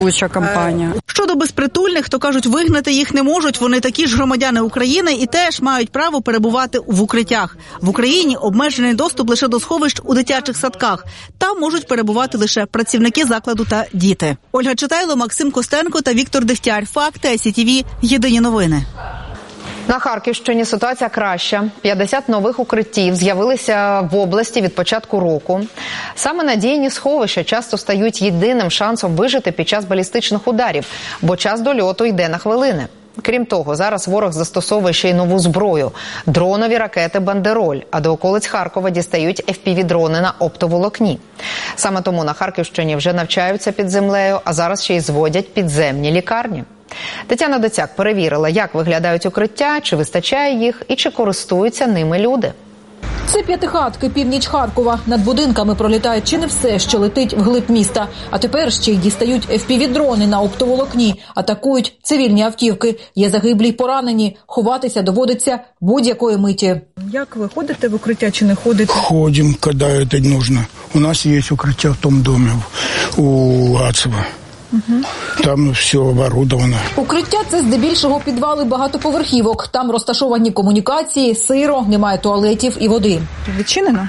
Кампанія. Щодо безпритульних, то кажуть, вигнати їх не можуть. Вони такі ж громадяни України і теж мають право перебувати в укриттях. В Україні обмежений доступ лише до сховищ у дитячих садках. Там можуть перебувати лише працівники закладу та діти. Ольга Читайло, Максим Костенко та Віктор Дегтяр. Факти СІТВ. Єдині новини. На Харківщині ситуація краща. 50 нових укриттів з'явилися в області від початку року. Саме надійні сховища часто стають єдиним шансом вижити під час балістичних ударів, бо час дольоту йде на хвилини. Крім того, зараз ворог застосовує ще й нову зброю – дронові ракети «Бандероль», а до околиць Харкова дістають FPV-дрони на оптоволокні. Саме тому на Харківщині вже навчаються під землею, а зараз ще й зводять підземні лікарні. Тетяна Доцяк перевірила, як виглядають укриття, чи вистачає їх і чи користуються ними люди. Це п'ятихатки, північ Харкова. Над будинками пролітає чи не все, що летить вглиб міста. А тепер ще й дістають FPV-дрони на оптоволокні, атакують цивільні автівки. Є загиблі й поранені. Ховатися доводиться будь-якої миті. Як ви ходите в укриття чи не ходите? Ходим, коли це потрібно. У нас є укриття в тому домі у Гацева. Там все оборудовано. Укриття – це здебільшого підвали багатоповерхівок. Там розташовані комунікації, сиро, немає туалетів і води. Відчинено?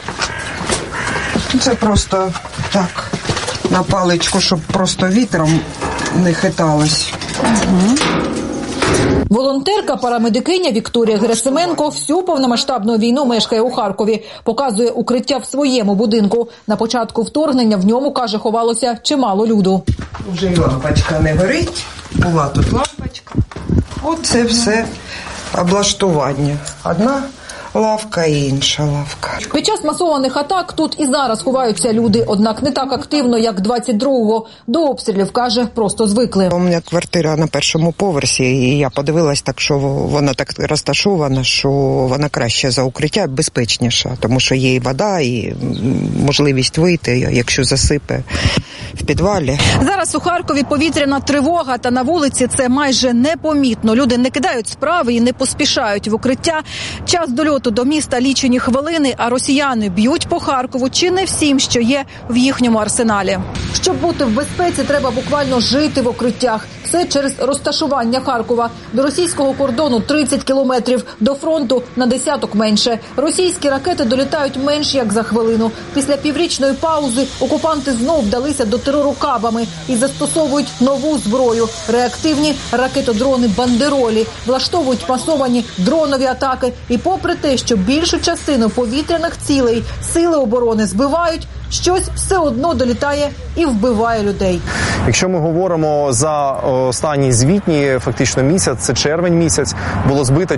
Це просто так, на паличку, щоб просто вітром не хиталось. Волонтерка-парамедикиня Вікторія Герасименко всю повномасштабну війну мешкає у Харкові. Показує укриття в своєму будинку. На початку вторгнення в ньому, каже, ховалося чимало люду. Вже й лампочка не горить, була тут лампочка. Оце все облаштування. Одна лавка і інша лавка. Під час масованих атак тут і зараз ховаються люди, однак не так активно, як 22-го. До обстрілів, каже, просто звикли. У мене квартира на першому поверсі, і я подивилась так, що вона так розташована, що вона краще за укриття, безпечніша, тому що є і вода, і можливість вийти, якщо засипе в підвалі. Зараз у Харкові повітряна тривога, та на вулиці це майже непомітно. Люди не кидають справи і не поспішають в укриття. Час дольоту до міста лічені хвилини, а росіяни б'ють по Харкову чи не всім, що є в їхньому арсеналі. Щоб бути в безпеці, треба буквально жити в укриттях. Все через розташування Харкова. До російського кордону 30 кілометрів, до фронту на десяток менше. Російські ракети долітають менш як за хвилину. Після піврічної паузи окупанти знов вдалися до терору кабами і застосовують нову зброю – реактивні ракетодрони «Бандеролі». Влаштовують масовані дронові атаки. І попри те, що більшу частину повітряних цілей сили оборони збивають, щось все одно долітає і вбиває людей. Якщо ми говоримо за останній звітній фактично місяць, це червень місяць, було збито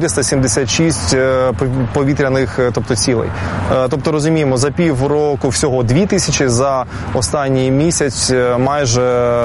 476 повітряних цілей. Тобто розуміємо, за півроку всього 2000, за останній місяць майже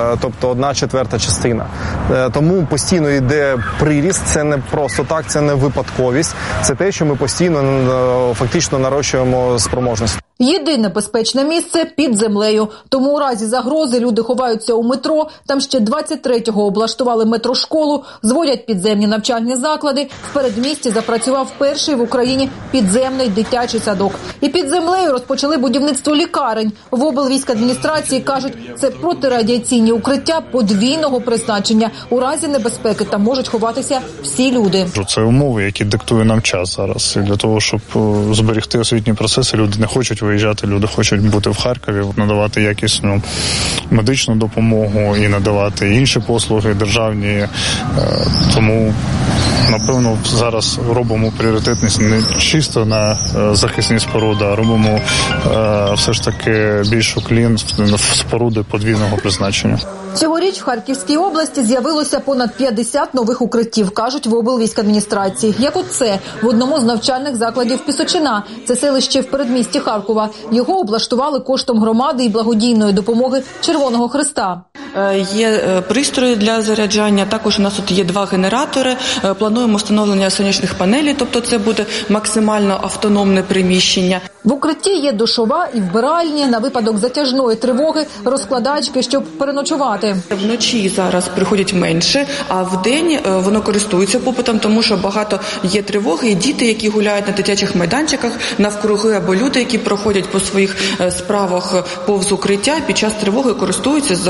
1/4 частина. Тому постійно йде приріст, це не просто так, це не випадковість, це те, що ми постійно фактично нарощуємо спроможність. Єдине безпечне місце – під землею. Тому у разі загрози люди ховаються у метро. Там ще 23-го облаштували метрошколу, зводять підземні навчальні заклади. В передмісті запрацював перший в Україні підземний дитячий садок. І під землею розпочали будівництво лікарень. В облвійськадміністрації кажуть, це протирадіаційні укриття подвійного призначення. У разі небезпеки там можуть ховатися всі люди. Це умови, які диктує нам час зараз. І для того, щоб зберегти освітні процеси, люди не хочуть виїжджати, люди хочуть бути в Харкові, надавати якісну медичну допомогу і надавати інші послуги державні. Тому, напевно, зараз робимо пріоритетність не чисто на захисні споруди, а робимо все ж таки більш уклін в споруди подвійного призначення. Цьогоріч в Харківській області з'явилося понад 50 нових укриттів, кажуть в облвійськадміністрації. Як оце в одному з навчальних закладів Пісочина. Це селище в передмісті Харкова. Його облаштували коштом громади і благодійної допомоги Червоного Хреста. Є пристрої для заряджання, також у нас тут є 2 генератори. Плануємо встановлення сонячних панелей, тобто це буде максимально автономне приміщення. В укритті є душова і вбиральні, на випадок затяжної тривоги, розкладачки, щоб переночувати. Вночі зараз приходять менше, а вдень воно користується попитом, тому що багато є тривоги, і діти, які гуляють на дитячих майданчиках навкруги, або люди, які проходять по своїх справах повз укриття, під час тривоги користуються, заходять і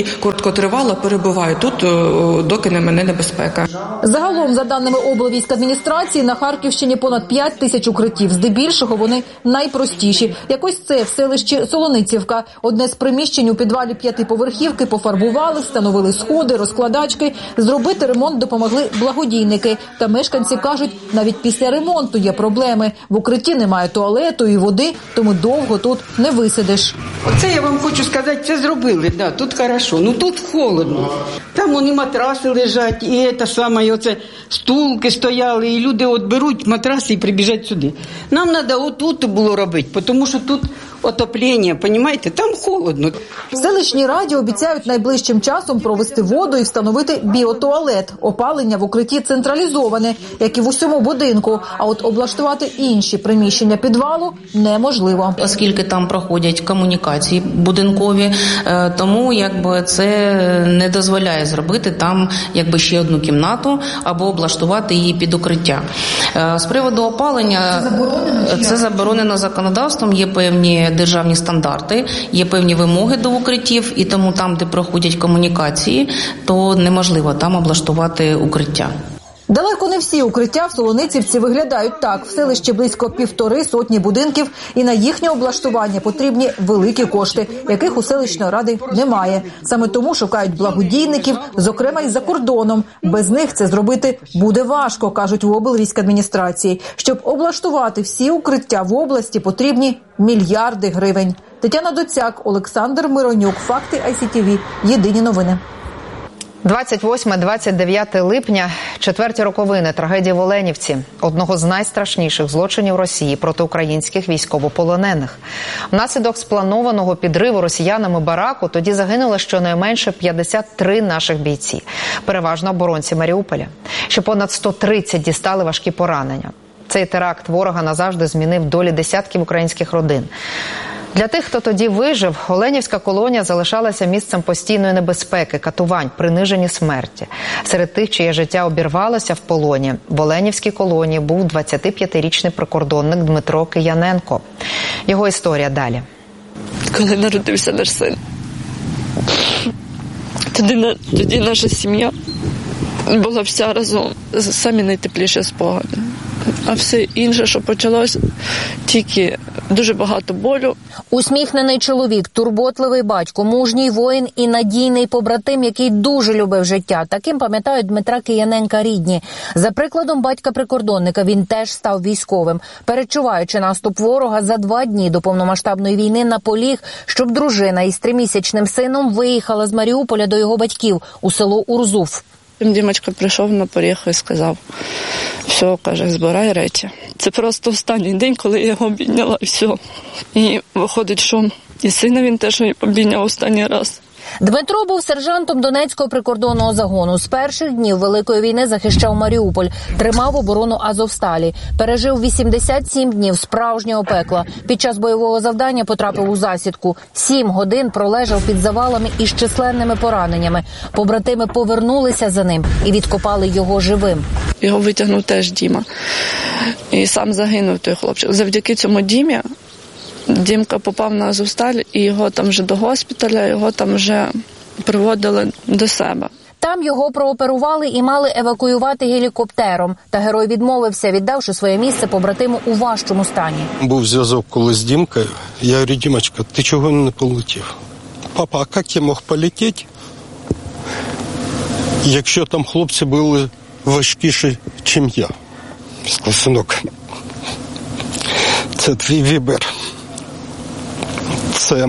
і короткотривало перебувають тут, доки не мине небезпека. Загалом, за даними облвійськадміністрації, на Харківщині понад 5 тисяч укриттів. Здебільшого вони найпростіші. Якось це в селищі Солоницівка. Одне з приміщень у підвалі 5-поверхівки пофарбували, встановили сходи, розкладачки. Зробити ремонт допомогли благодійники. Та мешканці кажуть, навіть після ремонту є проблеми. В укритті немає туалету і води, тому довго тут не висидиш. Оце я вам хочу сказати, це зробили, да, тут хорошо, ну тут холодно. Там вони матраси лежать, і це саме, і оце стулки стояли, і люди от беруть матраси і прибіжать сюди. Нам треба отут було робити, тому що тут отоплення, розумієте, там холодно. В селищній раді обіцяють найближчим часом провести воду і встановити біотуалет. Опалення в укритті централізоване, як і в усьому будинку. А от облаштувати інші приміщення підвалу неможливо. Оскільки там проходять комунікації будинкові, тому це не дозволяє зробити там ще одну кімнату або облаштувати її під укриття. З приводу опалення це заборонено законодавством, є певні державні стандарти, є певні вимоги до укриттів, і тому там, де проходять комунікації, то неможливо там облаштувати укриття. Далеко не всі укриття в Солоницівці виглядають так. В селищі близько 150 будинків, і на їхнє облаштування потрібні великі кошти, яких у селищної ради немає. Саме тому шукають благодійників, зокрема й за кордоном. Без них це зробити буде важко, кажуть в облвійськадміністрації. Щоб облаштувати всі укриття в області, потрібні мільярди гривень. Тетяна Доцяк, Олександр Миронюк. Факти ICTV. Єдині новини. 28-29 липня – четверті роковини трагедії в Оленівці, одного з найстрашніших злочинів Росії проти українських військовополонених. Внаслідок спланованого підриву росіянами бараку тоді загинуло щонайменше 53 наших бійці, переважно оборонці Маріуполя. Ще понад 130 дістали важкі поранення. Цей теракт ворога назавжди змінив долі десятків українських родин. Для тих, хто тоді вижив, Оленівська колонія залишалася місцем постійної небезпеки, катувань, принижень і смерті. Серед тих, чиє життя обірвалося в полоні, в Оленівській колонії був 25-річний прикордонник Дмитро Кияненко. Його історія далі. Коли народився наш син, тоді наша сім'я була вся разом, самі найтепліші спогади. А все інше, що почалось, тільки дуже багато болю. Усміхнений чоловік, турботливий батько, мужній воїн і надійний побратим, який дуже любив життя. Таким пам'ятають Дмитра Кияненка рідні. За прикладом батька-прикордонника, він теж став військовим. Перечуваючи наступ ворога, за 2 дні до повномасштабної війни наполіг, щоб дружина із 3-місячним сином виїхала з Маріуполя до його батьків у село Урзуф. Дімочка прийшов на поріг і сказав: все, каже, збирай речі. Це просто останній день, коли я його обійняла, і все. І виходить, що і сина він теж обійняв останній раз. Дмитро був сержантом Донецького прикордонного загону. З перших днів Великої війни захищав Маріуполь, тримав оборону Азовсталі. Пережив 87 днів справжнього пекла. Під час бойового завдання потрапив у засідку. 7 годин пролежав під завалами із численними пораненнями. Побратими повернулися за ним і відкопали його живим. Його витягнув теж Діма. І сам загинув той хлопчик. Завдяки цьому Дімка попав на Азовсталь, і його там вже до госпіталя, його там вже приводили до себе. Там його прооперували і мали евакуювати гелікоптером. Та герой відмовився, віддавши своє місце побратиму у важчому стані. Був зв'язок коли з Дімкою. Я говорю: Дімочка, ти чого не полетів? Папа, а як я мог полетіти, якщо там хлопці були важкіші, ніж я? Сказав: синок, це твій вибір. Це,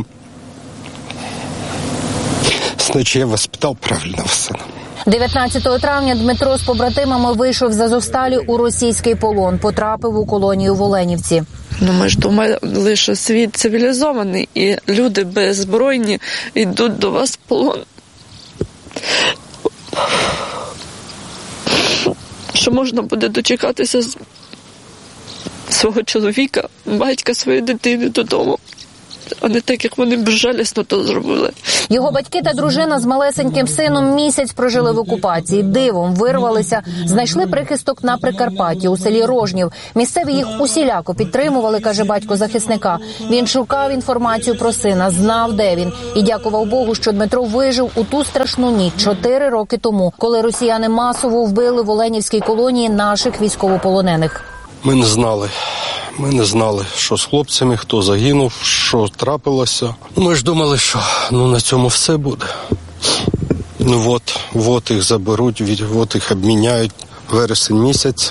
значить, я воспитав правильного сина. 19 травня Дмитро з побратимами вийшов з Азовсталі у російський полон. Потрапив у колонію в Оленівці. Ми ж думали, що світ цивілізований, і люди беззбройні йдуть до вас в полон. Що можна буде дочекатися свого чоловіка, батька своєї дитини додому. а не так, як вони безжалісно то зробили. Його батьки та дружина з малесеньким сином місяць прожили в окупації. Дивом вирвалися, знайшли прихисток на Прикарпатті у селі Рожнів. Місцеві їх усіляко підтримували, каже батько захисника. Він шукав інформацію про сина, знав, де він. І дякував Богу, що Дмитро вижив у ту страшну ніч 4 роки тому, коли росіяни масово вбили в Оленівській колонії наших військовополонених. Ми не знали, що з хлопцями, хто загинув, що трапилося. Ми ж думали, що на цьому все буде. От їх заберуть, от їх обміняють. Вересень місяць.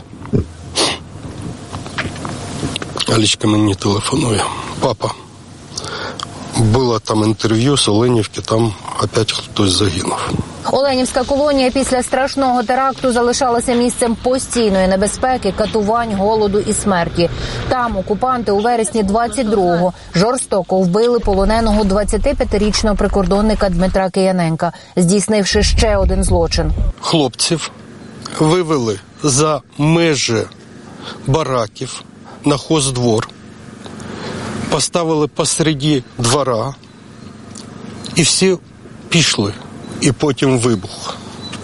Алічка мені телефонує. Папа, було там інтерв'ю з Оленівки, там опять хтось загинув. Оленівська колонія після страшного теракту залишалася місцем постійної небезпеки, катувань, голоду і смерті. Там окупанти у вересні 22-го жорстоко вбили полоненого 25-річного прикордонника Дмитра Кияненка, здійснивши ще один злочин. Хлопців вивели за межі бараків на хоздвор, поставили посереді двора і всі пішли. І потім вибух.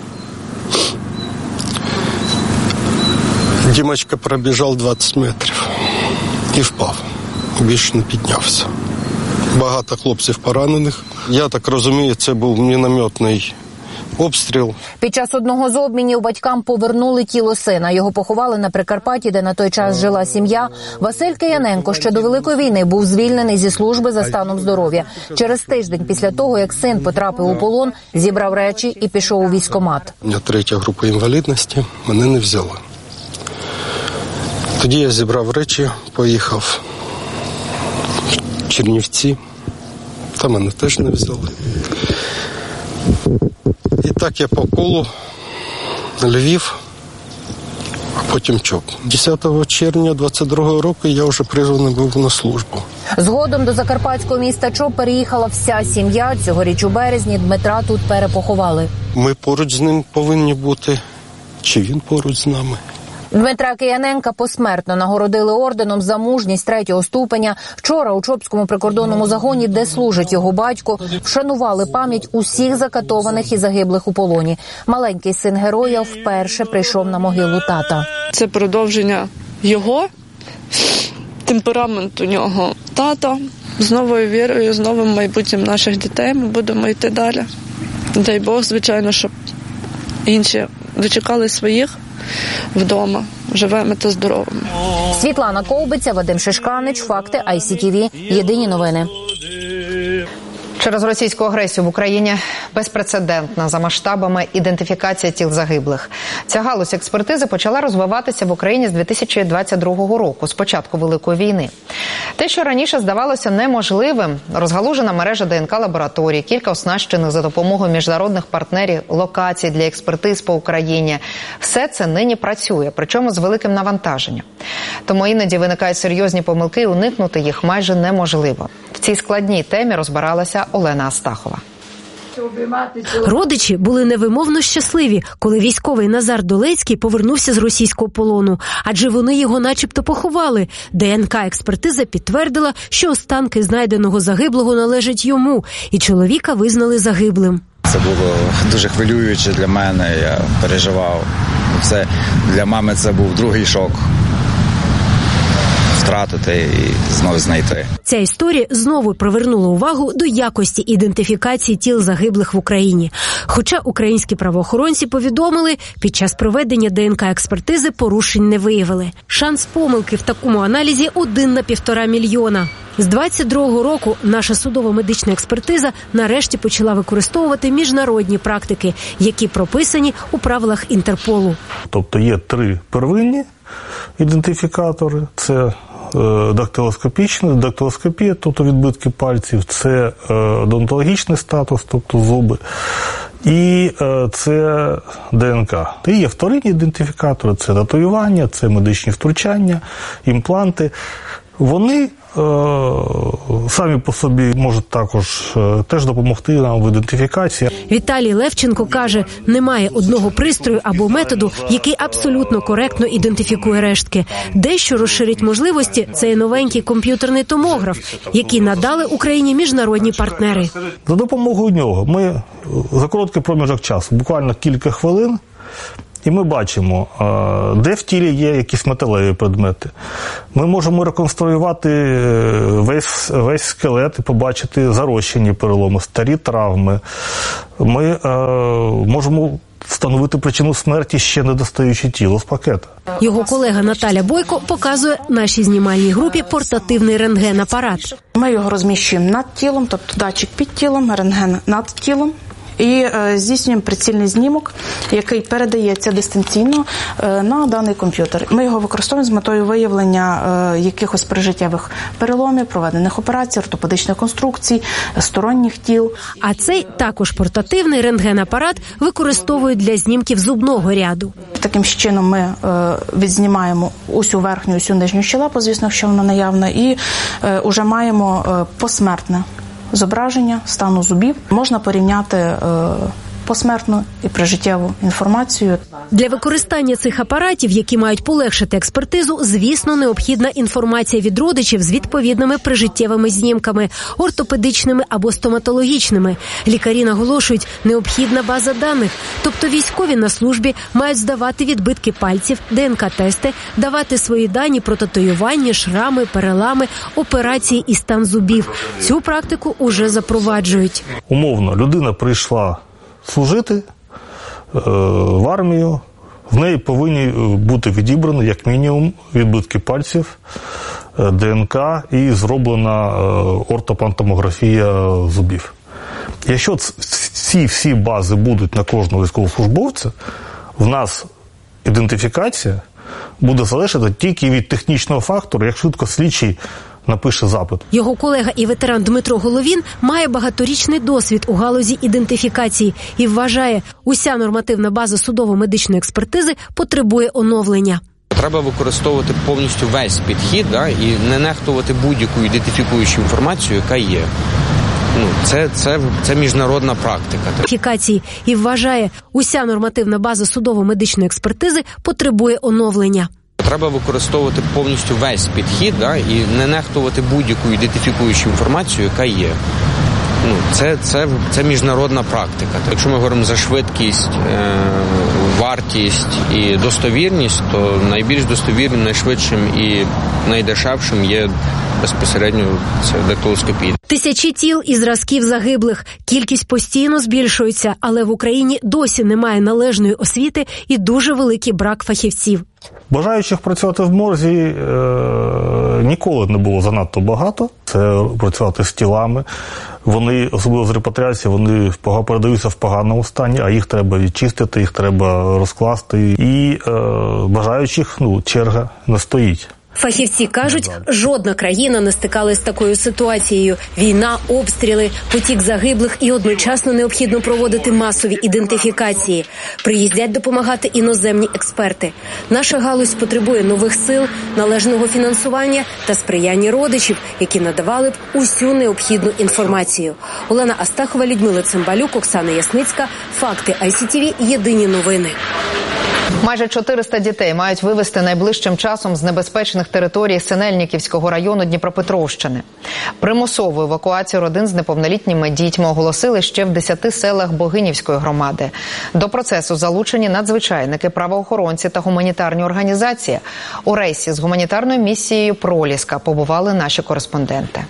Дімочка пробіжав 20 метрів і впав. Більше не піднявся. Багато хлопців поранених. Я так розумію, це був мінометний обстріл. Під час одного з обмінів батькам повернули тіло сина. Його поховали на Прикарпатті, де на той час жила сім'я. Василь Кияненко ще до Великої війни був звільнений зі служби за станом здоров'я. Через тиждень після того, як син потрапив у полон, зібрав речі і пішов у військкомат. У мене 3-я група інвалідності, мене не взяли. Тоді я зібрав речі, поїхав в Чернівці, там мене теж не взяли. І так я по колу Львів, а потім ЧОП. 10 червня 22-го року я вже призваний був на службу. Згодом до закарпатського міста ЧОП переїхала вся сім'я. Цьогоріч у березні Дмитра тут перепоховали. Ми поруч з ним повинні бути, чи він поруч з нами. Дмитра Кияненка посмертно нагородили орденом за мужність 3-го ступеня. Вчора у Чопському прикордонному загоні, де служить його батько, вшанували пам'ять усіх закатованих і загиблих у полоні. Маленький син героя вперше прийшов на могилу тата. Це продовження його, темперамент у нього тата. З новою вірою, з новим майбутнім наших дітей ми будемо йти далі. Дай Бог, звичайно, щоб інші дочекали своїх вдома, живими та здоровими. Світлана Ковбиця, Вадим Шишканич, Факти, ICTV. Єдині новини. Через російську агресію в Україні безпрецедентна за масштабами ідентифікація тіл загиблих. Ця галузь експертизи почала розвиватися в Україні з 2022 року, з початку Великої війни. Те, що раніше здавалося неможливим, розгалужена мережа ДНК-лабораторій, кілька оснащених за допомогою міжнародних партнерів локацій для експертиз по Україні – все це нині працює, причому з великим навантаженням. Тому іноді виникають серйозні помилки і уникнути їх майже неможливо. В цій складній темі розбиралася Олена Астахова. Родичі були невимовно щасливі, коли військовий Назар Долецький повернувся з російського полону. Адже вони його начебто поховали. ДНК-експертиза підтвердила, що останки знайденого загиблого належать йому, і чоловіка визнали загиблим. Це було дуже хвилююче для мене, я переживав. Це для мами це був другий шок. Втратити і знову знайти. Ця історія знову привернула увагу до якості ідентифікації тіл загиблих в Україні. Хоча українські правоохоронці повідомили, під час проведення ДНК-експертизи порушень не виявили. Шанс помилки в такому аналізі 1 на 1,5 мільйона. З 22-го року наша судово-медична експертиза нарешті почала використовувати міжнародні практики, які прописані у правилах Інтерполу. Тобто є 3 первинні ідентифікатори. Це дактилоскопія, тобто відбитки пальців, це одонтологічний статус, тобто зуби, і це ДНК. І є вторинні ідентифікатори, це татуювання, це медичні втручання, імпланти. Вони самі по собі можуть також теж допомогти нам в ідентифікації. Віталій Левченко каже, немає одного пристрою або методу, який абсолютно коректно ідентифікує рештки. Дещо розширить можливості – це і новенький комп'ютерний томограф, який надали Україні міжнародні партнери. За допомогою нього ми за короткий проміжок часу, буквально кілька хвилин, і ми бачимо, де в тілі є якісь металеві предмети. Ми можемо реконструювати весь скелет і побачити зарощені переломи, старі травми. Ми можемо встановити причину смерті, ще не достаючи тіло з пакета. Його колега Наталя Бойко показує нашій знімальній групі портативний рентген-апарат. Ми його розміщуємо над тілом, тобто датчик під тілом, рентген над тілом. І здійснюємо прицільний знімок, який передається дистанційно на даний комп'ютер. Ми його використовуємо з метою виявлення якихось прижиттєвих переломів, проведених операцій, ортопедичних конструкцій, сторонніх тіл. А цей також портативний рентген-апарат використовують для знімків зубного ряду. Таким чином ми відзнімаємо усю верхню, усю нижню щелепу, звісно, якщо вона наявна, і вже маємо посмертне зображення стану зубів. Можна порівняти посмертну і прижиттєву інформацію. Для використання цих апаратів, які мають полегшити експертизу, звісно, необхідна інформація від родичів з відповідними прижиттєвими знімками, ортопедичними або стоматологічними. Лікарі наголошують, необхідна база даних. Тобто військові на службі мають здавати відбитки пальців, ДНК-тести, давати свої дані про татуювання, шрами, перелами, операції і стан зубів. Цю практику уже запроваджують. Умовно, людина прийшла служити в армію, в неї повинні бути відібрані, як мінімум, відбитки пальців, ДНК і зроблена ортопантомографія зубів. Якщо ці всі бази будуть на кожного військовослужбовця, в нас ідентифікація буде залежати тільки від технічного фактору, як швидко слідчий напише запит. Його колега і ветеран Дмитро Головін має багаторічний досвід у галузі ідентифікації і вважає, уся нормативна база судово-медичної експертизи потребує оновлення. Треба використовувати повністю весь підхід, і не нехтувати будь-яку ідентифікуючу інформацію, яка є. Це міжнародна практика. І вважає, уся нормативна база судово-медичної експертизи потребує оновлення. Треба використовувати повністю весь підхід, і не нехтувати будь-яку ідентифікуючу інформацію, яка є. Це міжнародна практика. Якщо ми говоримо за швидкість, вартість і достовірність, то найбільш достовірним, найшвидшим і найдешевшим є безпосередньо це дактилоскопія. Тисячі тіл і зразків загиблих. Кількість постійно збільшується, але в Україні досі немає належної освіти і дуже великий брак фахівців. Бажаючих працювати в морзі ніколи не було занадто багато. Це працювати з тілами. Вони, особливо з репатріації, вони передаються в поганому стані, а їх треба відчистити, їх треба розкласти. І бажаючих, черга не стоїть. Фахівці кажуть, жодна країна не стикалась з такою ситуацією. Війна, обстріли, потік загиблих і одночасно необхідно проводити масові ідентифікації. Приїздять допомагати іноземні експерти. Наша галузь потребує нових сил, належного фінансування та сприяння родичів, які надавали б усю необхідну інформацію. Олена Астахова, Людмила Цимбалюк, Оксана Ясницька. Факти ICTV. Єдині новини. Майже 400 дітей мають вивезти найближчим часом з небезпечних територій Синельниківського району Дніпропетровщини. Примусову евакуацію родин з неповнолітніми дітьми оголосили ще в 10 селах Богинівської громади. До процесу залучені надзвичайники, правоохоронці та гуманітарні організації. У рейсі з гуманітарною місією «Проліска» побували наші кореспонденти.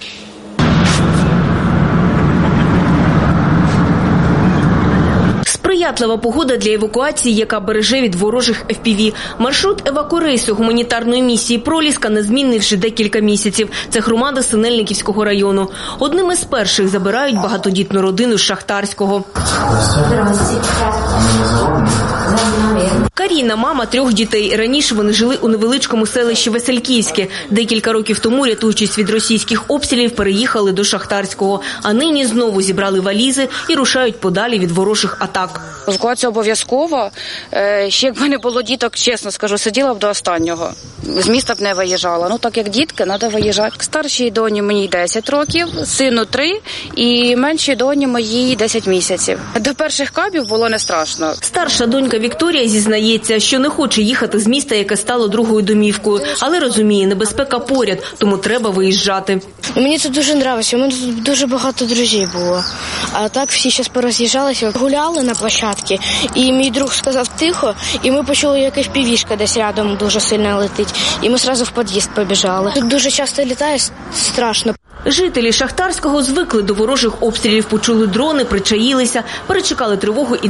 Сприятлива погода для евакуації, яка береже від ворожих FPV. Маршрут евакурейсу гуманітарної місії «Проліска» незмінний вже декілька місяців. Це громада Синельниківського району. Одним із перших забирають багатодітну родину з Шахтарського. Маріна – мама 3 дітей. Раніше вони жили у невеличкому селищі Весельківське. Декілька років тому, рятуючись від російських обстрілів, переїхали до Шахтарського. А нині знову зібрали валізи і рушають подалі від ворожих атак. Евакуація обов'язково. Ще якби не було діток, чесно скажу, сиділа б до останнього. З міста б не виїжджала. Ну так як дітки, треба виїжджати. Старшій доні мені 10 років, сину 3 і меншій доні моїй 10 місяців. До перших кабів було не страшно. Старша донька Вікторія зізнається, що не хоче їхати з міста, яке стало другою домівкою, але розуміє, небезпека поряд, тому треба виїжджати. Мені тут дуже подобається, у мене тут дуже багато друзів було. А так всі зараз пороз'їжджалися, гуляли на площадці, і мій друг сказав тихо, і ми почули, як FPV-шка десь рядом дуже сильно летить, і ми одразу в під'їзд побіжали. Тут дуже часто літає, страшно. Жителі Шахтарського звикли до ворожих обстрілів, почули дрони, причаїлися, перечекали тривогу і